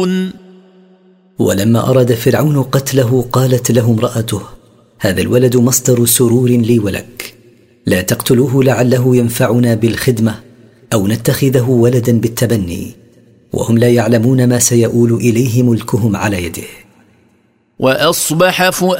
ولما أراد فرعون قتله قالت له امرأته: هذا الولد مصدر سرور لي ولك، لا تقتلوه لعله ينفعنا بالخدمة أو نتخذه ولدا بالتبني، وهم لا يعلمون ما سيؤول إليه ملكهم على يده. وأصبح فؤاد